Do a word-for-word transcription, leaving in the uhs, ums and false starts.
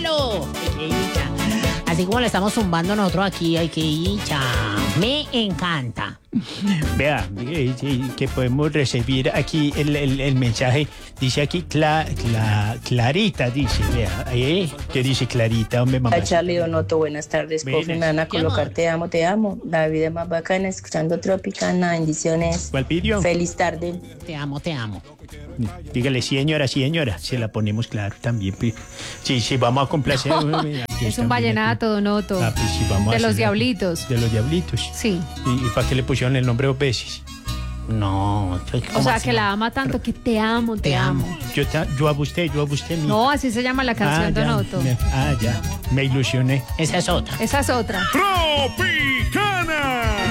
zúmbelo. Ay, qué dicha. Así como le estamos zumbando nosotros aquí, ay, qué dicha. Me encanta. Vea, eh, eh, que podemos recibir aquí el, el, el mensaje. Dice aquí Cla, Cla, Clarita, dice, vea. ¿Eh? ¿Qué dice Clarita? Hombre, mamá. Charlie Donoto, buenas tardes. Coffee, me van a colocar Te amo, te amo. La vida más bacana, escuchando Tropicana. Bendiciones. ¿Cuál pidió? Feliz tarde. Te amo, te amo. Dígale, sí, señora, sí, señora. Se la ponemos claro también. Pues. Sí, sí, vamos a complacer. Es un vallenato, Donoto. Ah, pues sí, vamos de a los hacer- diablitos. De los diablitos. Sí. ¿Y, y para qué le pusieron el nombre dos veces? No. O sea, que la ama tanto que te amo, te, Te amo. amo. Yo, ta- yo a usted, yo a usted. mi- No, así se llama la canción, ah, ya, Donoto. me- ah, ya. Me ilusioné. Esa es otra. Esa es otra. Tropicana.